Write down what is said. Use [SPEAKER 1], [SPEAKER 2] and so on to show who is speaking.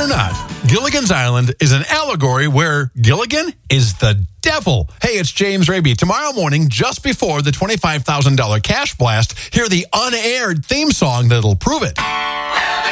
[SPEAKER 1] not, Gilligan's Island is an allegory where Gilligan is the devil. Hey, it's James Raby. Tomorrow morning, just before the $25,000 cash blast, hear the unaired theme song that'll prove it.